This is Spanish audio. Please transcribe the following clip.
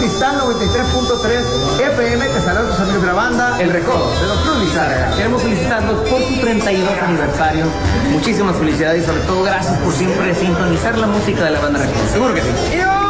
Cristal 93.3 FM. Te saludan tus amigos de la banda El Recodo de Don Cruz Lizárraga. Queremos felicitarlos por su 32 aniversario. Muchísimas felicidades y sobre todo gracias por siempre sintonizar la música de la banda Recodo. Seguro que sí.